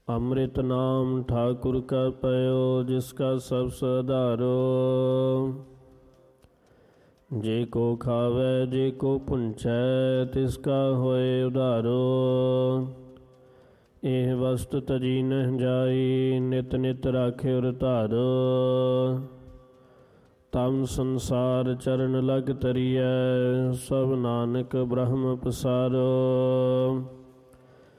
ਅੰਮ੍ਰਿਤ ਨਾਮ ਠਾਕੁਰ ਕਾ ਪਇਓ, ਜਿਸ ਕਾ ਸਭ ਸੁਧਾਰੋ। ਜੇ ਕੋ ਖਾਵੈ ਜੇ ਕੋ ਪੁੰਚੈ, ਤਿਸ ਕਾ ਹੋਏ ਉਧਾਰੋ। ਇਹ ਵਸਤ ਤਜੀ ਨਹਿ ਜਾਈ, ਨਿਤ ਨਿਤ ਰਾਖਿ ਉਰ ਧਾਰੋ। ਤਮ ਸੰਸਾਰ ਚਰਨ ਲਗ ਤਰੀਐ, ਸਭ ਨਾਨਕ ਬ੍ਰਹਮ ਪਸਾਰੋ।